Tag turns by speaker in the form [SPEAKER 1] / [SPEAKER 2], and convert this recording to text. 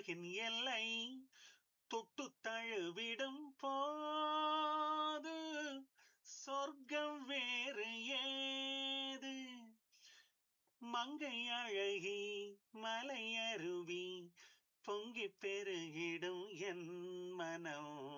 [SPEAKER 1] உலகின் எல்லை தொட்டு தழுவிடும் போது சொர்க்கம் வேறு ஏது மங்கை அழகி மலை அருவி பொங்கி பெருகிடும் என் மனம்